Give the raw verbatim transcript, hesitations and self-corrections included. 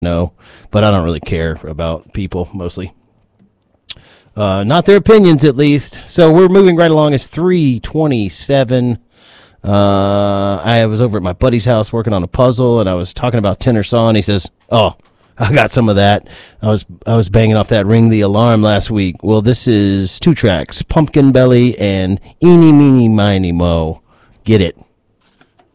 know, but I don't really care about people mostly. Uh, not their opinions, at least. So we're moving right along. It's three twenty-seven. Uh, I was over at my buddy's house working on a puzzle, and I was talking about tenor saw, and he says, "Oh, I got some of that. I was I was banging off that Ring the Alarm last week." Well, this is two tracks: Pumpkin Belly and Eeny Meeny Miny Mo. Get it.